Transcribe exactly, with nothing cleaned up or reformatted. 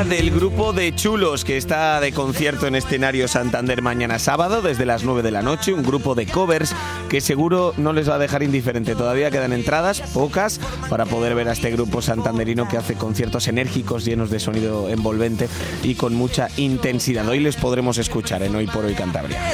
del grupo de Chulos, que está de concierto en Escenario Santander mañana sábado desde las nueve de la noche. Un grupo de covers que seguro no les va a dejar indiferente. Todavía quedan entradas, pocas, para poder ver a este grupo santanderino que hace conciertos enérgicos, llenos de sonido envolvente y con mucha intensidad. Hoy les podremos escuchar en Hoy por Hoy Cantabria.